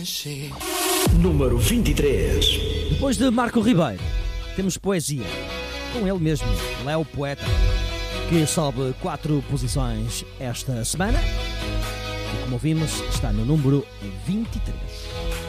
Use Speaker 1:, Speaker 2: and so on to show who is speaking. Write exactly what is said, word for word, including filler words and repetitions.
Speaker 1: Número vinte e três.
Speaker 2: Depois de Marco Ribeiro, temos poesia. Com ele mesmo, Léo Poeta, que sobe quatro posições esta semana. E como ouvimos, está no número vinte e três.